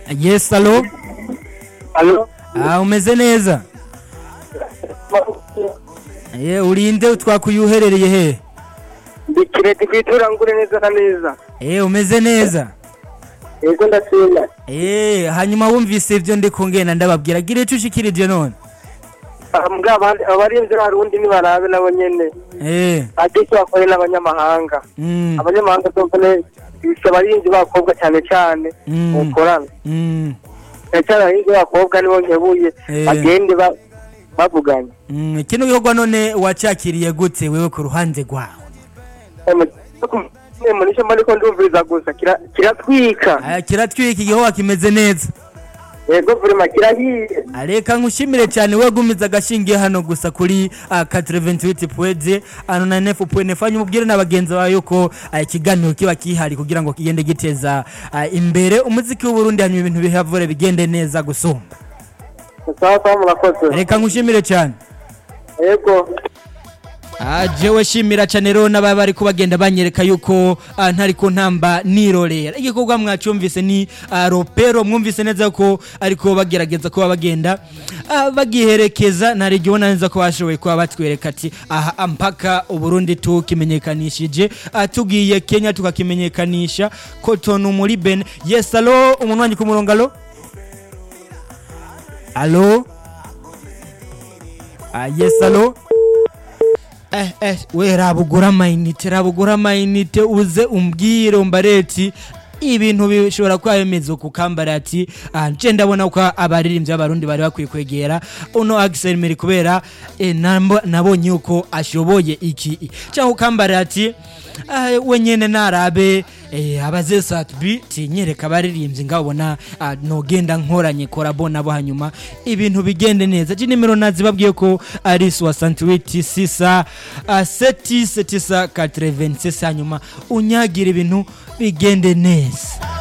Yes, allo? Allo? Umeze neza? Urinde twakuyuherereye he? Ndikireti kwitura ngure neza na neza. Umeze neza? Yego ndashima. Hanyuma wumvise ivyo ndiko ngena ndababwira gira ico ushikirije none. Mbwa abarinzi barundi ni barabe nabo nyene. Adiki bakore n'abanyamahanga. Abanyamahanga tokone abarinzi bakobwa cyane cyane mukorana. Cyane abarinzi bakobwa nibo nkebuye bagende bavuganye. Kino gikorwa none wacakiriye gute wewe ku ruhande rwawe? Munisha mariko ndumviriza gusa kiratwika. Kiratwika igihowa kimeze neza. Yego vrema kirahiye. Reka nkushimire cyane wegumiza gashingiye hano gusa kuri 88.0 ano na 9.9 mubwire n'abagenzi bawe yuko ikiganiro kiba kihari kugira ngo kigende giteza imbere umuziki w'u Burundi hanyuma ibintu bihavure bigende neza gusumba. Sawa murakoze. Reka nkushimire cyane. Yego. Jewe shimira cyane rero n'ababa bari kubagenda banyereka yuko ntari ko ntamba nirorera igikorwa mwacyumvise ni ropero mwumvise neza ko ariko bagerageza ko bagenda bagiherekeza ntari gibona neza ko bashoboye kuba batwereka ati aha mpaka uburundi tukimenyekanishije tugiye Kenya tukakimenyekanisha ko tonu muri Ben. Yes, allo umuntu wanyu ku murongo allo? Allo? Yes, allo? We rabugura mainite uze umbwire umbareti ibintu bishobora kwayemeza ku kambarati nje ndabona ko abaririmbyi b'abarundi bari bakwiye kwegera uno Axel Meri kubera nabonye uko ashoboye iki cyangwa kambarati wenyene narabe abazesatbi tinyereka abaririmbyi ngabona nogenda nkoranye korabona bo hanyuma ibintu bigende neza je nimero nazibabwiye ko ari 68 6 7 86 hanyuma unyagira ibintu bigende neza.